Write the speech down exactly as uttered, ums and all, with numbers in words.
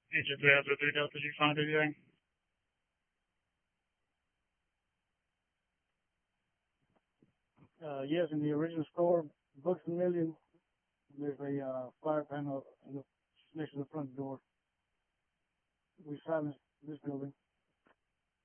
Agent three oh three Delta, did you find anything? Uh, yes, in the original store, Books a Million, there's a uh, fire panel in the, next to the front door. We silenced this building.